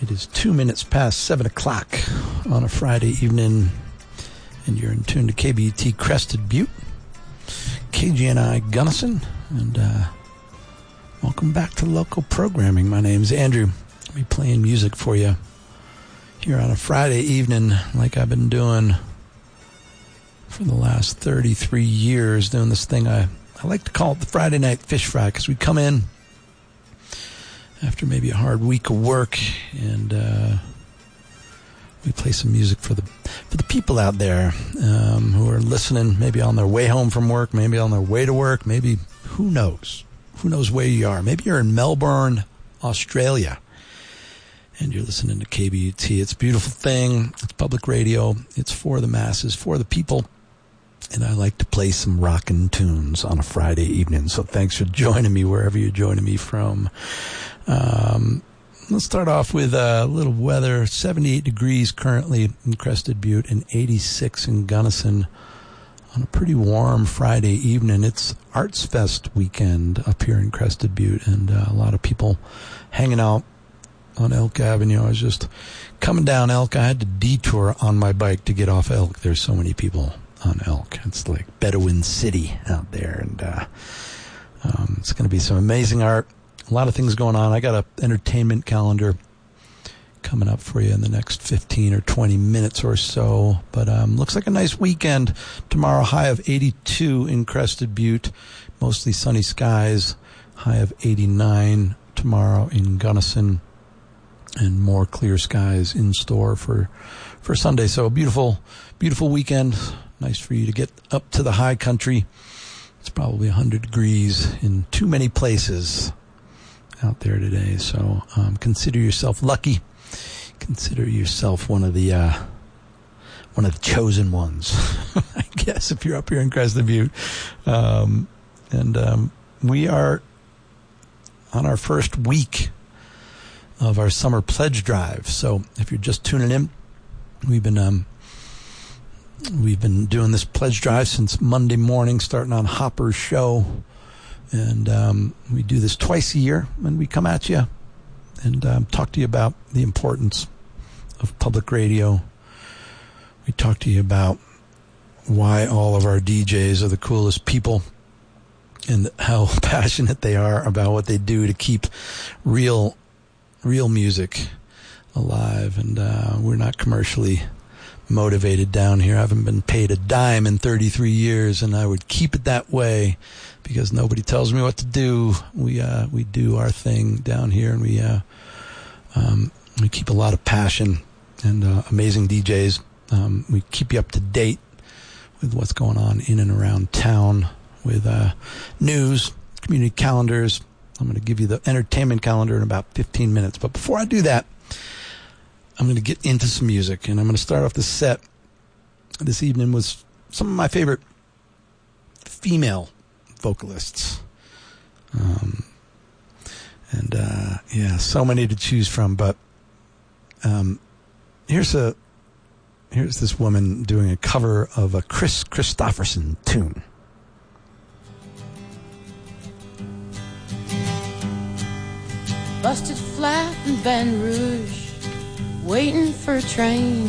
It is 2 minutes past 7 o'clock on a Friday evening, and you're in tune to KBUT Crested Butte, KGNI Gunnison, and welcome back to local programming. My name's Andrew. I'll be playing music for you here on a Friday evening like I've been doing for the last 33 years, doing this thing I like to call it the Friday Night Fish Fry, because we come in after maybe a hard week of work, and we play some music for the people out there who are listening, maybe on their way home from work, maybe on their way to work, maybe who knows where you are. Maybe you're in Melbourne, Australia, and you're listening to KBUT. It's a beautiful thing. It's public radio. It's for the masses, for the people. And I like to play some rockin' tunes on a Friday evening. So thanks for joining me wherever you're joining me from. Let's start off with a little weather. 78 degrees currently in Crested Butte and 86 in Gunnison on a pretty warm Friday evening. It's Arts Fest weekend up here in Crested Butte, and a lot of people hanging out on Elk Avenue. I was just coming down Elk. I had to detour on my bike to get off Elk. There's so many people on Elk. It's like Bedouin City out there, and it's going to be some amazing art. A lot of things going on. I got an entertainment calendar coming up for you in the next 15 or 20 minutes or so. But looks like a nice weekend. Tomorrow, high of 82 in Crested Butte. Mostly sunny skies. High of 89 tomorrow in Gunnison. And more clear skies in store for Sunday. So a beautiful, beautiful weekend. Nice for you to get up to the high country. It's probably 100 degrees in too many places out there today. So consider yourself lucky. Consider yourself one of the chosen ones, I guess, if you're up here in Crested Butte. We are on our first week of our summer pledge drive. So if you're just tuning in, we've been doing this pledge drive since Monday morning, starting on Hopper's show. And we do this twice a year, and we come at you and talk to you about the importance of public radio. We talk to you about why all of our DJs are the coolest people and how passionate they are about what they do to keep real music alive. And we're not commercially motivated down here. I haven't been paid a dime in 33 years, and I would keep it that way because nobody tells me what to do. We do our thing down here, and we keep a lot of passion and amazing DJs. We keep you up to date with what's going on in and around town with news, community calendars. I'm going to give you the entertainment calendar in about 15 minutes. But before I do that, I'm going to get into some music, and I'm going to start off the set this evening with some of my favorite female vocalists. So many to choose from, but here's this woman doing a cover of a Chris Christopherson tune. Busted flat in Baton Rouge, waiting for a train.